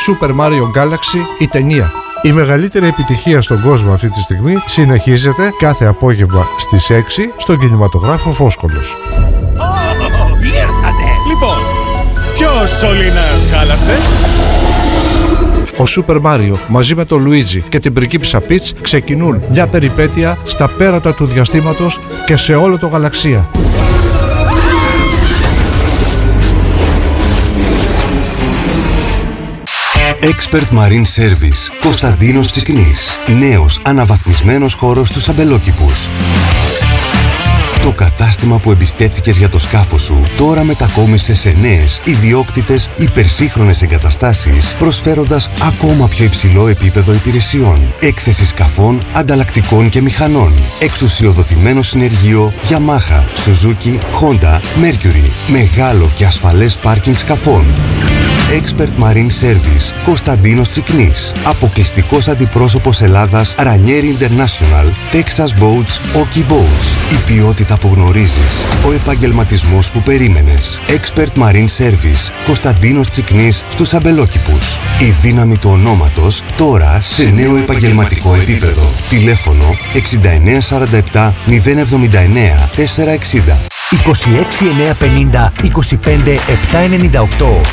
Super Mario Galaxy η ταινία. Η μεγαλύτερη επιτυχία στον κόσμο αυτή τη στιγμή συνεχίζεται κάθε απόγευμα στις 6 στον κινηματογράφο Φόσκολος. Ήρθατε! Λοιπόν, ποιος σωλήνας χάλασε? Ο Super Mario μαζί με τον Luigi και την πριγκίπισσα Peach ξεκινούν μια περιπέτεια στα πέρατα του διαστήματος και σε όλο το γαλαξία. Expert Marine Service Κωνσταντίνος Τσικνής. Νέος αναβαθμισμένος χώρος στους αμπελόκηπους. Το κατάστημα που εμπιστεύτηκες για το σκάφο σου τώρα μετακόμισε σε νέες, ιδιόκτητες, υπερσύγχρονες εγκαταστάσεις, προσφέροντας ακόμα πιο υψηλό επίπεδο υπηρεσιών. Έκθεση σκαφών, ανταλλακτικών και μηχανών. Εξουσιοδοτημένο συνεργείο Yamaha, Suzuki, Honda, Mercury. Μεγάλο και ασφαλές πάρκινγκ σκαφών. Expert Marine Service Κωνσταντίνος Τσικνής. Αποκλειστικός αντιπρόσωπος Ελλάδας Ranieri International. Texas Boats, Oki Boats. Η ποιότητα που γνωρίζεις. Ο επαγγελματισμός που περίμενες. Expert Marine Service Κωνσταντίνος Τσικνής στους αμπελόκηπους. Η δύναμη του ονόματος τώρα σε νέο επαγγελματικό επίπεδο. Τηλέφωνο 6947 079 460. 26 950 25 798.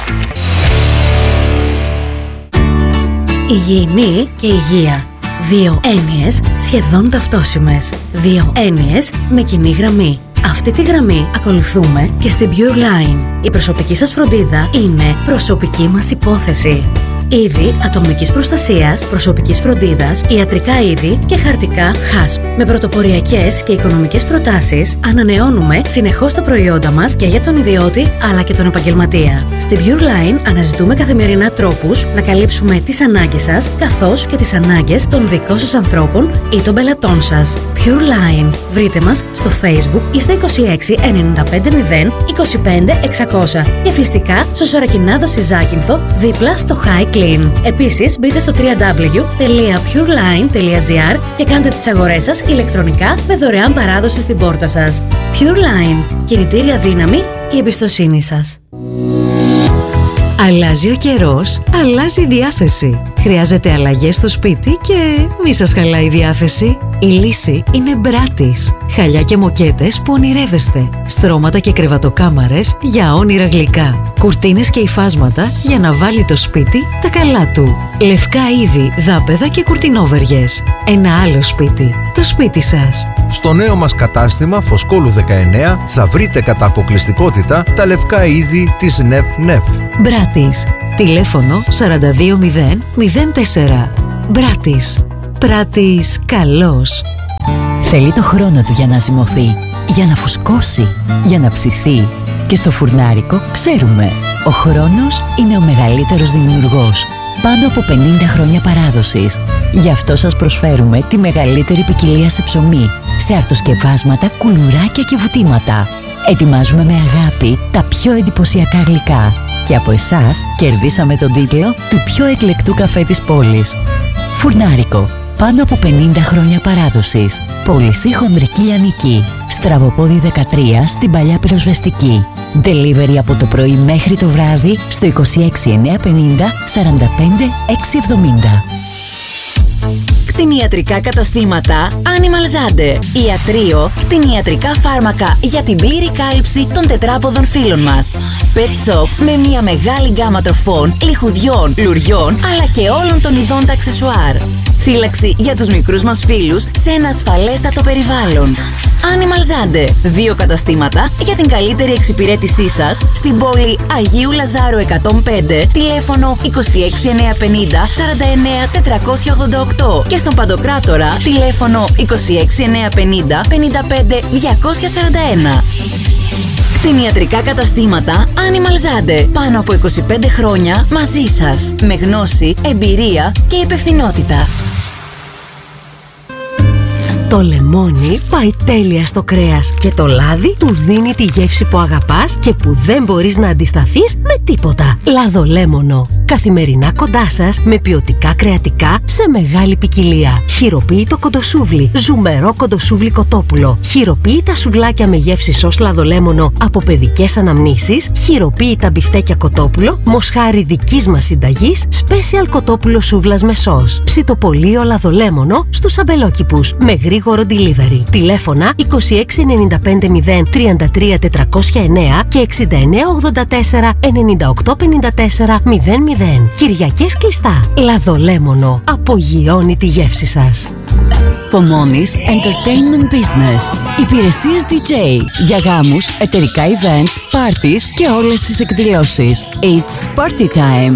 Υγιεινή και υγεία. Δύο έννοιες σχεδόν ταυτόσιμες. Δύο έννοιες με κοινή γραμμή. Αυτή τη γραμμή ακολουθούμε και στην Pure Line. Η προσωπική σας φροντίδα είναι προσωπική μας υπόθεση. Είδη ατομικής προστασίας, προσωπικής φροντίδας, ιατρικά είδη και χαρτικά HASP. Με πρωτοποριακές και οικονομικές προτάσεις ανανεώνουμε συνεχώς τα προϊόντα μας και για τον ιδιώτη αλλά και τον επαγγελματία. Στην Pure Line αναζητούμε καθημερινά τρόπους να καλύψουμε τις ανάγκες σας καθώς και τις ανάγκες των δικών σας ανθρώπων ή των πελατών σας. Pure Line. Βρείτε μας στο Facebook ή στο 26 95 0 25 600 και φυσικά στο Σωρακινάδο Ζάκυνθο δίπλα στο High Clean. Επίσης μπείτε στο www.pureline.gr και κάντε τις αγορές σας ηλεκτρονικά με δωρεάν παράδοση στην πόρτα σας. Pure Line. Κινητήρια δύναμη, η εμπιστοσύνη σας. Αλλάζει ο καιρός, αλλάζει η διάθεση. Χρειάζεται αλλαγές στο σπίτι και μη σας χαλάει η διάθεση. Η λύση είναι Μπράτις. Χαλιά και μοκέτες που ονειρεύεστε. Στρώματα και κρεβατοκάμαρες για όνειρα γλυκά. Κουρτίνες και υφάσματα για να βάλει το σπίτι τα καλά του. Λευκά είδη, δάπεδα και κουρτινόβεργες. Ένα άλλο σπίτι. Το σπίτι σας. Στο νέο μας κατάστημα Φωσκόλου 19 θα βρείτε κατά αποκλειστικότητα τα λευκά είδη της ΝΕΦ. Μπράτις. Τηλέφωνο 42004. Μπράτις. Πράτης καλός. Θέλει το χρόνο του για να ζυμωθεί, για να φουσκώσει, για να ψηθεί. Και στο φουρνάρικο ξέρουμε, ο χρόνος είναι ο μεγαλύτερος δημιουργός. Πάνω από 50 χρόνια παράδοσης. Γι' αυτό σας προσφέρουμε τη μεγαλύτερη ποικιλία σε ψωμί, σε αρτοσκευάσματα, κουλουράκια και βουτήματα. Ετοιμάζουμε με αγάπη τα πιο εντυπωσιακά γλυκά. Και από εσάς κερδίσαμε τον τίτλο του πιο εκλεκτού καφέ της πόλης. Φουρνάρικο. Πάνω από 50 χρόνια παράδοσης. Πώληση Χονδρική Λιανική. Στραβοπόδι 13 στην Παλιά Πυροσβεστική. Delivery από το πρωί μέχρι το βράδυ στο 26 950 45 670. Κτηνιατρικά καταστήματα Animal Zande. Ιατρείο, κτηνιατρικά φάρμακα για την πλήρη κάλυψη των τετράποδων φύλων μας. Pet shop με μια μεγάλη γκάμα τροφών, λιχουδιών, λουριών αλλά και όλων των ειδών τα αξεσουάρ. Φύλαξη για τους μικρούς μας φίλους σε ένα ασφαλέστατο περιβάλλον. Animal Zande. 2 καταστήματα για την καλύτερη εξυπηρέτησή σας στην πόλη Αγίου Λαζάρου 105, τηλέφωνο 26 950 49 488 και στον Παντοκράτορα, τηλέφωνο 26 950 55 241. Κτηνιατρικά καταστήματα Animal Zande. Πάνω από 25 χρόνια μαζί σας. Με γνώση, εμπειρία και υπευθυνότητα. Το λεμόνι πάει τέλεια στο κρέας και το λάδι του δίνει τη γεύση που αγαπάς και που δεν μπορείς να αντισταθείς με τίποτα. Λαδολέμονο. Καθημερινά κοντά σας με ποιοτικά κρεατικά σε μεγάλη ποικιλία. Χειροποίητο κοντοσούβλι, ζουμερό κοντοσούβλι κοτόπουλο. Χειροποίητα σουβλάκια με γεύση σως λαδολέμονο από παιδικές αναμνήσεις. Χειροποίητα μπιφτέκια κοτόπουλο, μοσχάρι δικής μας συνταγής, special κοτόπουλο σούβλας με σως. Ψητοπολείο λαδολέμονο στους αμπελόκηπους με γρήγορο delivery. Τηλέφωνα 2695 033 409 και 6984 9854 00. Κυριακές κλειστά. Λαδολέμονο. Απογειώνει τη γεύση σας. Pomoni's Entertainment Business. Υπηρεσίες DJ για γάμους, εταιρικά events, parties και όλες τις εκδηλώσεις. It's party time.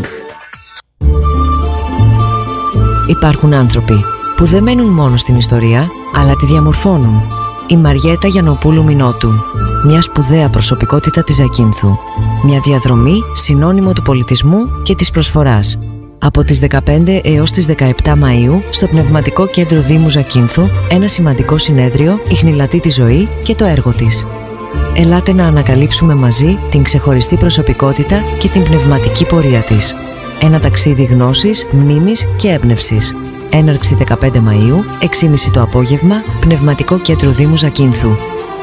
Υπάρχουν άνθρωποι που δεν μένουν μόνο στην ιστορία, αλλά τη διαμορφώνουν. Η Μαριέτα Γιαννοπούλου Μινώτου, μια σπουδαία προσωπικότητα της Ζακίνθου. Μια διαδρομή συνώνυμο του πολιτισμού και της προσφοράς. Από τις 15 έως τις 17 Μαΐου στο Πνευματικό Κέντρο Δήμου Ζακίνθου ένα σημαντικό συνέδριο ιχνηλατεί τη ζωή και το έργο της. Ελάτε να ανακαλύψουμε μαζί την ξεχωριστή προσωπικότητα και την πνευματική πορεία της. Ένα ταξίδι γνώσης, μνήμης και έμπνευσης. Έναρξη 15 Μαΐου, 6.30 το απόγευμα, Πνευματικό Κέντρο Δήμου Ζακίνθου.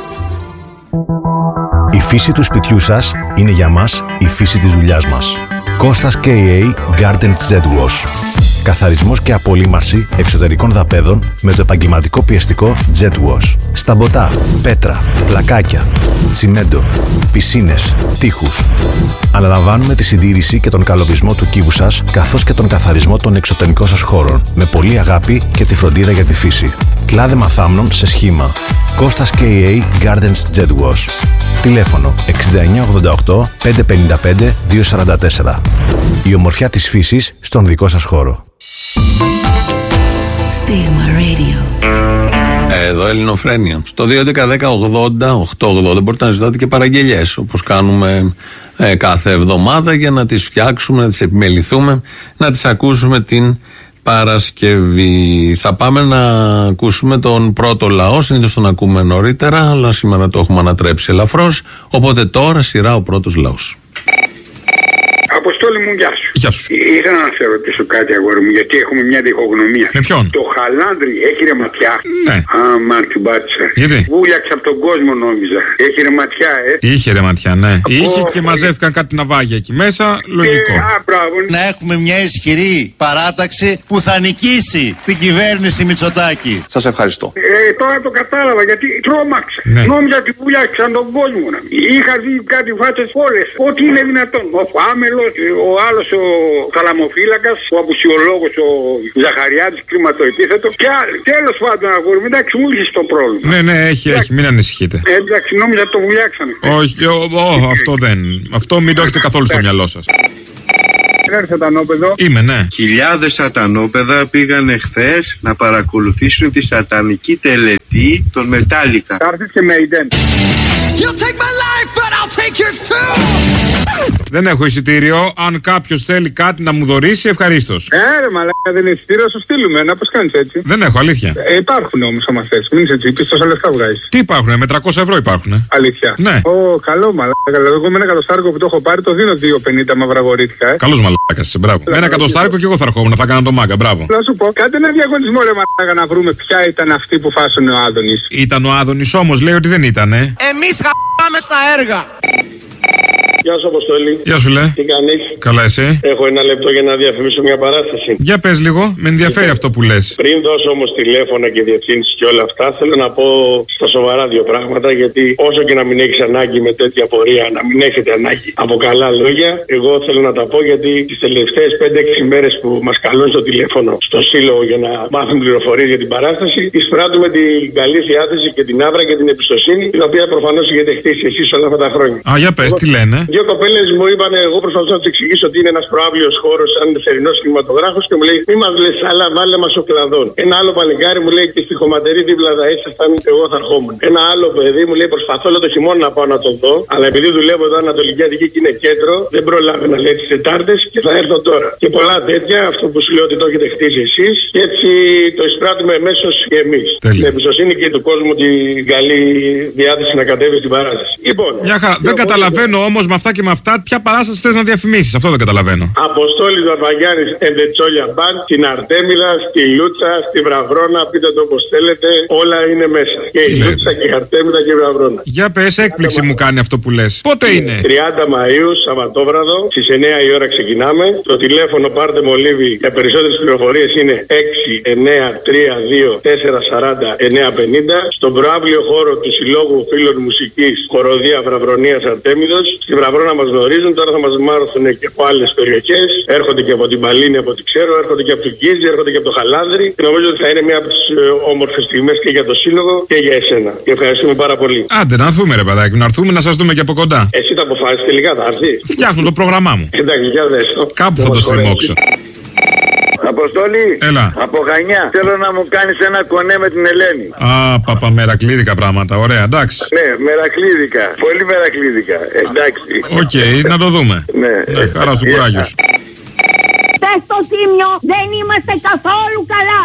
Η φύση του σπιτιού σας είναι για μας η φύση της δουλειάς μας. Κώστας K.A. Garden Jet Wash. Καθαρισμός και απολύμαρση εξωτερικών δαπέδων με το επαγγελματικό πιεστικό Jet Wash. Σταμποτά, πέτρα, πλακάκια, τσιμέντο, πισίνες, τοίχους. Αναλαμβάνουμε τη συντήρηση και τον καλωδισμό του κύβου σας, καθώς και τον καθαρισμό των εξωτερικών σας χώρων, με πολλή αγάπη και τη φροντίδα για τη φύση. Κλάδεμα θάμνων σε σχήμα. Κώστας K.A. Gardens Jet Wash. Τηλέφωνο 6988 555 244. Η ομορφιά της φύσης στον δικό σας χώρο. Stigma Radio. Εδώ Ελληνοφρένεια. Στο 2.11.10.80.880 μπορείτε να ζητάτε και παραγγελιές, όπως κάνουμε κάθε εβδομάδα, για να τις φτιάξουμε, να τις επιμεληθούμε, να τις ακούσουμε την Παρασκευή. Θα πάμε να ακούσουμε τον πρώτο λαό. Συνήθως τον ακούμε νωρίτερα, αλλά σήμερα το έχουμε ανατρέψει ελαφρώς. Οπότε τώρα σειρά ο πρώτος λαός. Αποστόλη μου, γεια σου. Γεια σου. Ήθελα να σε ρωτήσω κάτι, αγόρι μου, γιατί έχουμε μια διχογνωμία. Με ποιον? Το χαλάνδρι έχει ρεματιά. Ναι. Αμάν την πάτησα. Γιατί? Βούλιαξε από τον κόσμο, νόμιζα. Έχει ρεματιά, Είχε ρεματιά, ναι. Είχε και μαζεύτηκαν κάτι ναυάγια εκεί μέσα. Λογικό. Να έχουμε μια ισχυρή παράταξη που θα νικήσει την κυβέρνηση Μητσοτάκη. Σας ευχαριστώ. Τώρα το κατάλαβα, γιατί τρόμαξα. Ναι. Νόμιζα ότι βούλιαξαν τον κόσμο. Είχα δει κάτι φάτσες όλες. Ό,τι είναι δυνατόν. Ο Φάμελος, ο άλλος ο θαλαμοφύλακας, ο απουσιολόγος ο Ζαχαριάδης, κρίμα το επίθετο. Και άλλοι. Τέλος πάντων, αγόρι, εντάξει, μου είχες το πρόβλημα. Ναι, έχει, μην ανησυχείτε. Εντάξει, νόμιζα το βουλιάξανε. Όχι, αυτό δεν. Αυτό μην το έχετε καθόλου στο μυαλό σας. Σατανόπεδο. Είμαι, ναι. Χιλιάδες σατανόπεδα πήγαν εχθές να παρακολουθήσουν τη σατανική τελετή των Μετάλλικα. Θα έρθεις και με Ιδέν. Δεν έχω εισιτήριο. Αν κάποιος θέλει κάτι να μου δωρήσει, ευχαρίστως. Ρε μαλάκα, δεν είναι εισιτήριο, σου στείλουμε. Να πώς κάνεις έτσι. Δεν έχω, αλήθεια. Υπάρχουν όμως άμα θες. Μην είσαι έτσι, τόσα λεφτά βγάζεις. Τι υπάρχουνε, με 300 ευρώ υπάρχουνε. Αλήθεια. Ναι. Καλό μαλάκα. Εγώ με ένα εκατοστάρικο που το έχω πάρει το δίνω 2,50 μαυραγορίτικα. Καλός μαλάκας είσαι, μπράβο. Με ένα εκατοστάρικο και εγώ θα ερχόμουν, θα κάνω το μάγκα, μπράβο. Να σου πω, κάντε ένα διαγωνισμό ρε μαλάκα να βρούμε ποια ήταν αυτή που φάσωνε ο Άδωνης. Ήταν ο Άδωνης όμως, λέει ότι δεν ήτανε. Εμείς χα***άμε στα έργα. Γεια σου, Αποστολή. Γεια σου, λέ. Τι κάνεις? Καλά, εσύ? Έχω ένα λεπτό για να διαφημίσω μια παράσταση. Για πες λίγο, με ενδιαφέρει αυτό που λες. Πριν δώσω όμως τηλέφωνα και διευθύνσεις και όλα αυτά, θέλω να πω στα σοβαρά δύο πράγματα. Γιατί όσο και να μην έχεις ανάγκη με τέτοια πορεία, να μην έχετε ανάγκη από καλά λόγια, εγώ θέλω να τα πω γιατί τις τελευταίες 5-6 μέρες που μας καλούν στο τηλέφωνο στο Σύλλογο για να μάθουν πληροφορίες για την παράσταση, εισπράττουμε την καλή διάθεση και την άβρα και την εμπιστοσύνη, την οποία προφανώς έχετε χτίσει εσείς όλα αυτά τα χρόνια. Α, για πες, τι λένε. Δύο κοπέλες μου είπαν, εγώ προσπαθούσα να του εξηγήσω ότι είναι ένας προαύλιος χώρος, σαν θερινός κινηματογράφος, και μου λέει: μη μας λες άλλα, βάλε μας ο κλαδόν. Ένα άλλο παλικάρι μου λέει: και στη χωματερή δίπλα θα ήσασταν, εγώ θα ερχόμουν. Ένα άλλο παιδί μου λέει: προσπαθώ όλο το χειμώνα να πάω να τον δω, αλλά επειδή δουλεύω εδώ Ανατολική Αττική και είναι κέντρο, δεν προλάβαινα λέει τις Τετάρτες και θα έρθω τώρα. Και πολλά τέτοια, αυτό που σου λέω ότι το έχετε χτίσει εσείς, και έτσι το εισπράττουμε εμέσως και εμείς. Με εμπιστοσύνη και του κόσμου την καλή διάθεση να κατέβει στην παράσταση. Λοιπόν, δεν καταλαβαίνω όμως με αυτά και με αυτά, ποια παράσταση θες να διαφημίσεις? Αυτό δεν καταλαβαίνω. Αποστόλη Βαρβαγιάννης Εντετσόλια Μπαν, την Αρτέμιδα, στη Λούτσα, στη Βραβρώνα, πείτε το όπως θέλετε, όλα είναι μέσα. Και η Λούτσα και η Αρτέμιδα και η Βραβρώνα. Για πες, έκπληξη μου κάνει αυτό που λες. Πότε είναι? 30 Μαΐου, Σαββατόβραδο, στις 9 η ώρα ξεκινάμε. Το τηλέφωνο πάρτε μολύβι για περισσότερες πληροφορίες είναι 6-9-3-2-4-40-950. Στον προαύλιο χώρο του Συλλόγου Φίλων Μουσικής Χοροδία Βραβρονίας Αρτέμιδος. Στη Βραβρώνα μας γνωρίζουν, τώρα θα μας μάθουν και από άλλες περιοχές. Έρχονται και από την Παλίνη, από ό,τι ξέρω, έρχονται και από τον Κίζη, έρχονται και από το Χαλάνδρη. Και νομίζω ότι θα είναι μια από τις όμορφες στιγμές και για το Σύλλογο και για εσένα. Και ευχαριστούμε πάρα πολύ. Άντε, να έρθουμε ρε παιδάκι, να έρθουμε να σας δούμε και από κοντά. Εσύ τα αποφάσισες τελικά, θα έρθει? Φτιάχνω το πρόγραμμά μου. Εντάξει, για δες το. Κάπου θα το στριμώξω. Αποστόλη, έλα. Από Χανιά. Θέλω να μου κάνεις ένα κονέ με την Ελένη. Α, μερακλίδικα πράγματα. Ωραία, εντάξει. Ναι, μερακλίδικα. Πολύ μερακλίδικα. Εντάξει. Οκ, να το δούμε. Ναι. Χαρά σου, κουράγιο σου. Πες στο Τίμιο, δεν είμαστε καθόλου καλά.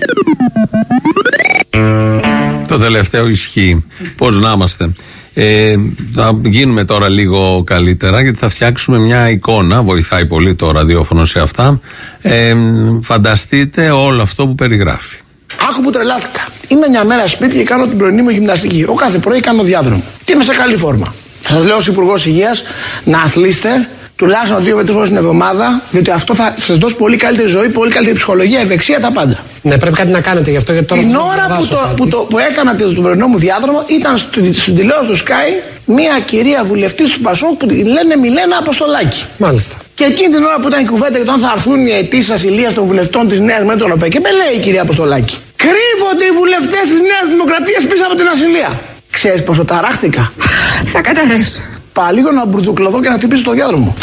Το τελευταίο ισχύει. Πώς να είμαστε. Θα γίνουμε τώρα λίγο καλύτερα, γιατί θα φτιάξουμε μια εικόνα. Βοηθάει πολύ το ραδιόφωνο σε αυτά. Φανταστείτε όλο αυτό που περιγράφει. Άκου που τρελάθηκα. Είμαι μια μέρα σπίτι και κάνω την πρωινή μου γυμναστική. Ο κάθε πρωί κάνω διάδρομο. Και είμαι σε καλή φόρμα. Θα σας λέω ως Υπουργός Υγείας να αθλείστε τουλάχιστον 2 με 3 φορές την εβδομάδα, διότι αυτό θα σας δώσει πολύ καλύτερη ζωή, πολύ καλύτερη ψυχολογία, ευεξία, τα πάντα. Ναι, πρέπει κάτι να κάνετε γι' αυτό. Γιατί τώρα την ώρα που έκανα τον πρωινό μου διάδρομο, ήταν στην τηλεόραση του Sky μια κυρία βουλευτής του Πασόκ που τη λένε Μιλένα Αποστολάκη. Μάλιστα. Και εκείνη την ώρα που ήταν η κουβέντα για το αν θα έρθουν οι αιτήσεις ασυλίας των βουλευτών της Νέας με τον ΟΠΕ, και με λέει η κυρία Αποστολάκη, κρύβονται οι βουλευτές της Νέας Δημοκρατίας πίσω από την ασυλία. Ξέρεις πόσο ταράχτηκα? Θα καταρρεύσω. Πάω λίγο να μπουρδουκλωθώ και να χτυπήσω το διάδρομο.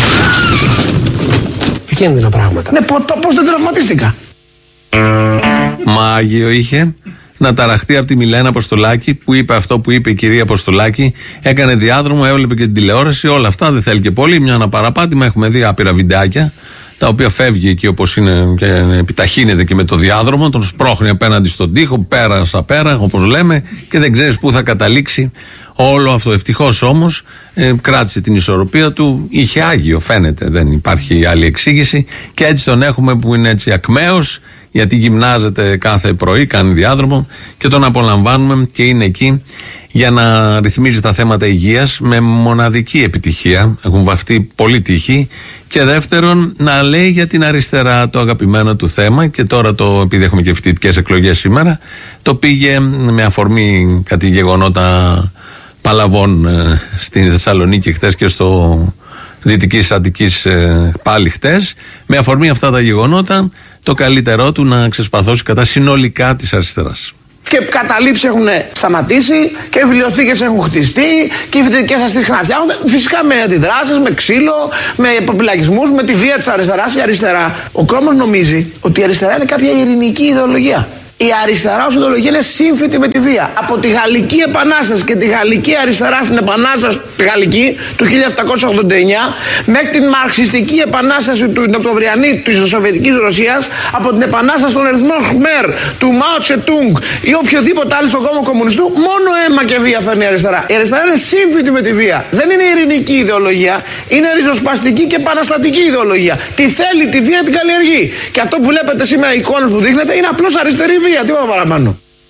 Επικίνδυνα πράγματα. Ναι, πώς δεν τραυματίστηκα. Μάγιο είχε να ταραχτεί από τη Μιλένα Αποστολάκη που είπε αυτό που είπε η κυρία Αποστολάκη. Έκανε διάδρομο, έβλεπε και την τηλεόραση. Όλα αυτά δεν θέλει και πολύ. Μια αναπαραπάτημα. Έχουμε δει άπειρα βιντεάκια τα οποία φεύγει εκεί όπως είναι και επιταχύνεται και με το διάδρομο. Τον σπρώχνει απέναντι στον τοίχο, πέρασα πέρα, όπως λέμε, και δεν ξέρεις πού θα καταλήξει όλο αυτό. Ευτυχώς όμως κράτησε την ισορροπία του. Είχε άγιο, φαίνεται. Δεν υπάρχει άλλη εξήγηση. Και έτσι τον έχουμε που είναι έτσι ακμαίος, γιατί γυμνάζεται κάθε πρωί, κάνει διάδρομο και τον απολαμβάνουμε και είναι εκεί για να ρυθμίζει τα θέματα υγείας με μοναδική επιτυχία. Έχουν βαφτεί πολύ τύχη. Και δεύτερον, να λέει για την αριστερά το αγαπημένο του θέμα. Και τώρα, επειδή έχουμε και φοιτητικές εκλογές σήμερα, το πήγε με αφορμή κάτι γεγονότα παλαβών στη Θεσσαλονίκη χτες και στο Δυτικής Αττικής πάλι χτες. Με αφορμή αυτά τα γεγονότα, το καλύτερό του να ξεσπαθώσει κατά συνολικά της αριστεράς. Και καταλήψεις έχουν σταματήσει και οι βιβλιοθήκες έχουν χτιστεί και οι φοιτητικές αστήσεις ξαναφτιάχνονται. Φυσικά με αντιδράσεις, με ξύλο, με υποπυλακισμούς, με τη βία της αριστεράς. Η αριστερά, ο Κρόμος νομίζει ότι η αριστερά είναι κάποια ειρηνική ιδεολογία. Η αριστερά ως ιδεολογία είναι σύμφυτη με τη βία. Από τη Γαλλική Επανάσταση και τη Γαλλική αριστερά στην Επανάσταση τη Γαλλική του 1789 μέχρι την Μαρξιστική Επανάσταση την Οκτωβριανή της Σοβιετικής Ρωσίας, από την Επανάσταση των Ερυθρών Χμέρ, του Μάο Τσετούγκ ή οποιοδήποτε άλλο στον κόμμα κομμουνιστού, μόνο αίμα και βία φέρνει η αριστερά. Η αριστερά είναι σύμφυτη με τη βία. Δεν είναι ειρηνική ιδεολογία, είναι ριζοσπαστική και επαναστατική ιδεολογία. Τι θέλει τη βία την καλλιεργεί. Και αυτό που βλέπετε σήμερα, οι εικόνες που δείχνετε, είναι απλώς αριστερή βία. Τι πάμε παραπάνω.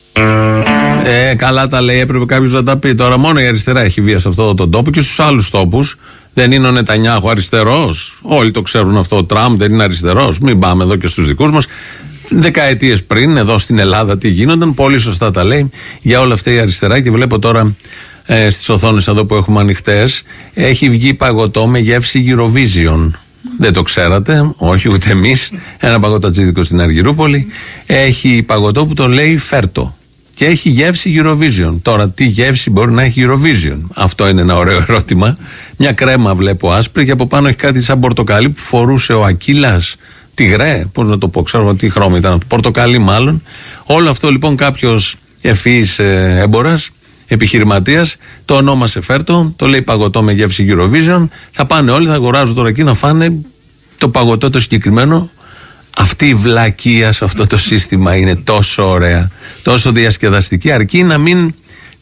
Καλά τα λέει, έπρεπε κάποιος να τα πει. Τώρα μόνο η αριστερά έχει βία σε αυτόν τον τόπο και στους άλλους τόπους. Δεν είναι ο Νετανιάχου αριστερός. Όλοι το ξέρουν αυτό. Ο Τραμπ δεν είναι αριστερός. Μην πάμε εδώ και στους δικούς μας. Δεκαετίες πριν, εδώ στην Ελλάδα, τι γίνονταν. Πολύ σωστά τα λέει για όλα αυτά η αριστερά. Και βλέπω τώρα στις οθόνες εδώ που έχουμε ανοιχτές, έχει βγει παγωτό με γεύση Eurovision. Δεν το ξέρατε, όχι ούτε εμείς. Ένα παγωτατζίδικο στην Αργυρούπολη έχει παγωτό που τον λέει Φέρτο και έχει γεύση Eurovision. Τώρα, τι γεύση μπορεί να έχει Eurovision? Αυτό είναι ένα ωραίο ερώτημα. Μια κρέμα βλέπω άσπρη και από πάνω έχει κάτι σαν πορτοκαλί που φορούσε ο Ακύλας. Τιγρέ, πώς να το πω, ξέρω τι χρώμα ήταν, πορτοκαλί μάλλον. Όλο αυτό λοιπόν κάποιος ευφυής έμπορας, επιχειρηματίας, το ονόμασε Φέρτο, το λέει παγωτό με γεύση Eurovision. Θα πάνε όλοι, θα αγοράζουν τώρα εκεί να φάνε το παγωτό το συγκεκριμένο. Αυτή η βλακεία σε αυτό το σύστημα είναι τόσο ωραία, τόσο διασκεδαστική, αρκεί να μην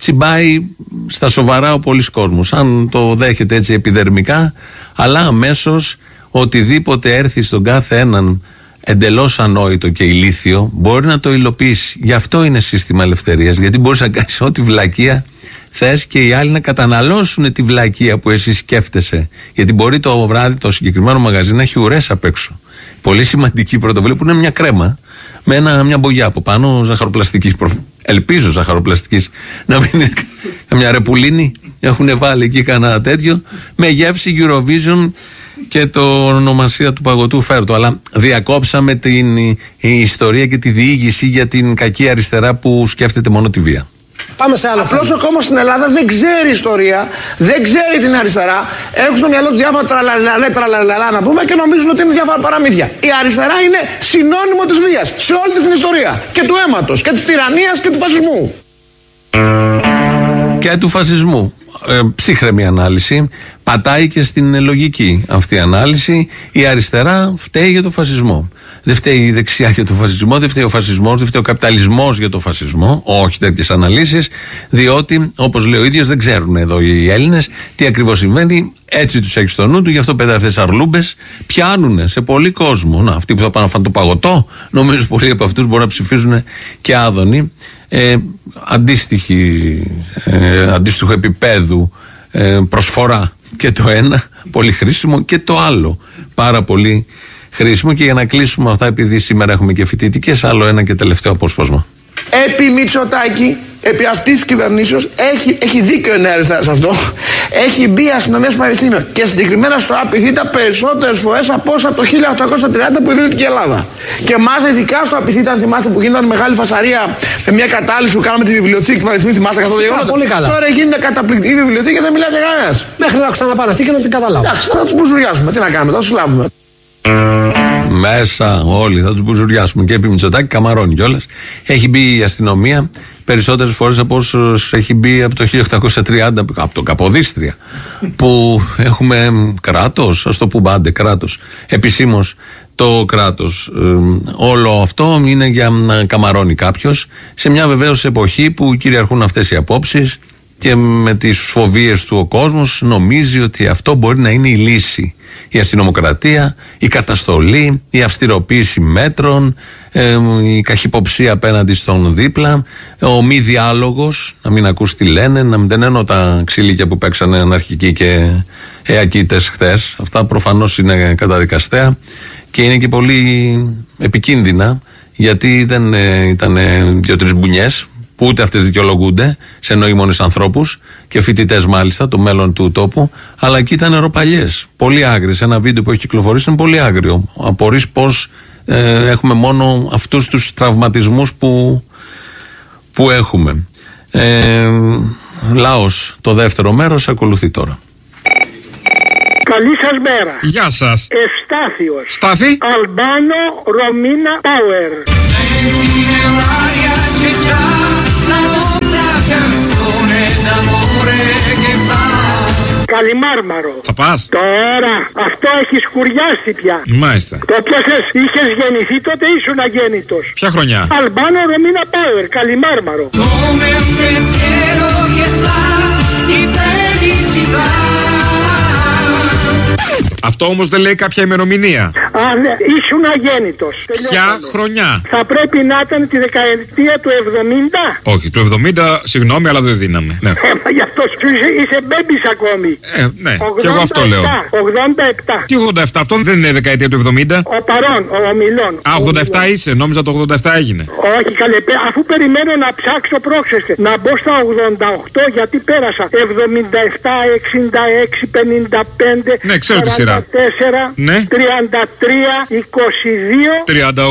τσιμπάει στα σοβαρά ο πολύς κόσμος. Αν το δέχεται έτσι επιδερμικά, αλλά αμέσως οτιδήποτε έρθει στον κάθε έναν εντελώς ανόητο και ηλίθιο μπορεί να το υλοποιήσει. Γι' αυτό είναι σύστημα ελευθερίας. Γιατί μπορείς να κάνεις ό,τι βλακεία θες και οι άλλοι να καταναλώσουν τη βλακεία που εσύ σκέφτεσαι. Γιατί μπορεί το βράδυ το συγκεκριμένο μαγαζί να έχει ουρές απ' έξω. Πολύ σημαντική πρωτοβουλία που είναι μια κρέμα με μια μπογιά από πάνω ζαχαροπλαστικής. Ελπίζω ζαχαροπλαστικής. Να μην είναι μια ρεπουλίνη. Έχουν βάλει εκεί κανένα τέτοιο με γεύση Eurovision και το ονομασία του παγωτού φέρτο. Αλλά διακόψαμε την ιστορία και τη διήγηση για την κακή αριστερά που σκέφτεται μόνο τη βία. Πάμε σε άλλο. Απλώς ο κόμμα στην Ελλάδα δεν ξέρει ιστορία, δεν ξέρει την αριστερά. Έχουν στο μυαλό του διάφορα τραλαλαλά να πούμε και νομίζουν ότι είναι διάφορα παραμύθια. Η αριστερά είναι συνώνυμο της βίας σε όλη την ιστορία. Και του αίματος, και της τυραννίας και του φασισμού. Και του φασισμού. Ψύχρεμη ανάλυση. Πατάει και στην λογική αυτή η ανάλυση. Η αριστερά φταίει για το φασισμό. Δεν φταίει η δεξιά για το φασισμό, δεν φταίει ο φασισμός, δεν φταίει ο καπιταλισμός για το φασισμό. Όχι τέτοιες αναλύσεις, διότι όπως λέει ο ίδιος δεν ξέρουν εδώ οι Έλληνες τι ακριβώς συμβαίνει. Έτσι τους έχει στο νου του, γι' αυτό πέταγε αυτές τις αρλούμπες. Πιάνουνε σε πολύ κόσμο. Να, αυτοί που θα πάνε να φάνε το παγωτό, νομίζω πολλοί από αυτούς μπορούν να ψηφίζουν και άδωνοι. Αντίστοιχου επίπεδου προσφορά και το ένα πολύ χρήσιμο και το άλλο πάρα πολύ χρήσιμο. Και για να κλείσουμε αυτά, επειδή σήμερα έχουμε και φοιτητικές, άλλο ένα και τελευταίο απόσπασμα. Επί Μητσοτάκη, επί αυτής της κυβερνήσεως, έχει δίκιο η Νέα Αριστερά σε αυτό. Έχει μπει η αστυνομία στο Πανεπιστήμιο και συγκεκριμένα στο Απιθύτα περισσότερες φορές από όσα από το 1830 που ιδρύθηκε η Ελλάδα. Και μάλιστα ειδικά στο Απιθύτα, αν θυμάστε, που γίνονταν μεγάλη φασαρία με μια κατάληψη που κάναμε τη βιβλιοθήκη του Πανεπιστημίου, θυμάστε καθόλου γεγονότα. Πολύ καλά. Τώρα γίνει μια καταπληκτική βιβλιοθήκη και δεν μιλάει κανένας. Μέχρι να ξαναπάνε αυτοί και να την καταλάβουν. Εντάξει, θα τους μπουζουριάσουμε. Τι να κάνουμε, θα τους λάβουμε. Μέσα όλοι θα τους μπουζουριάσουμε. Και επί Μητσοτάκη, Καμαρώνει κιόλας. Έχει μπει η αστυνομία περισσότερες φορές από όσους έχει μπει από το 1830, από το Καποδίστρια, που έχουμε κράτος, ας το πούμε άντε κράτος, επισήμως το κράτος. Όλο αυτό είναι για να καμαρώνει κάποιος σε μια βεβαίως εποχή που κυριαρχούν αυτές οι απόψεις και με τις φοβίες του ο κόσμος νομίζει ότι αυτό μπορεί να είναι η λύση. Η αστυνομοκρατία, η καταστολή, η αυστηροποίηση μέτρων, η καχυποψία απέναντι στον δίπλα, ο μη διάλογος, να μην ακούς τι λένε, να μην εννοώ τα ξύλικια που παίξανε αναρχικοί και εακίτες χθες. Αυτά προφανώς είναι καταδικαστέα και είναι και πολύ επικίνδυνα, γιατί δεν ήταν 2-3 μπουνιές που ούτε αυτές δικαιολογούνται σε νοήμονες ανθρώπους και φοιτητές μάλιστα, το μέλλον του τόπου, αλλά εκεί ήταν νεροπαλιές, πολύ άγριες. Ένα βίντεο που έχει κυκλοφορήσει είναι πολύ άγριο. Απορείς πως έχουμε μόνο αυτούς τους τραυματισμούς που έχουμε. Λάος, το δεύτερο μέρος ακολουθεί τώρα. Καλή σας μέρα. Γεια σας. Ευστάθιος. Στάθη. Αλμπάνο Ρωμίνα Πάουερ. Καλιμάρμαρο. Θα πας? Τώρα αυτό έχει σκουριάσει πια. Μάλιστα. Το πιάσες, είχες γεννηθεί τότε ήσουν αγέννητος. Ποια χρονιά? Αλμπάνο Ρωμίνα Πάουερ, Καλιμάρμαρο. Αυτό όμως δεν λέει κάποια ημερομηνία. Α, ναι, ήσουν αγέννητος. Ποια χρονιά? Θα πρέπει να ήταν τη δεκαετία του 70. Όχι, του 70, συγγνώμη, αλλά δεν δίναμε. Ναι. Μα γι' αυτό σου είσαι μπέμπης ακόμη. Ναι, 87, και εγώ αυτό λέω. 87. Τι 87, αυτό δεν είναι δεκαετία του 70. Ο παρόν, ο ομιλών. Α, 87 είσαι, νόμιζα το 87 έγινε. Όχι, καλέ, αφού περιμένω να ψάξω, πρόξεστε. Να μπω στα 88 γιατί πέρασα 77, 66, 55. Ναι, ξέρω τη σειρά. 44, ναι. 33, 22. 38.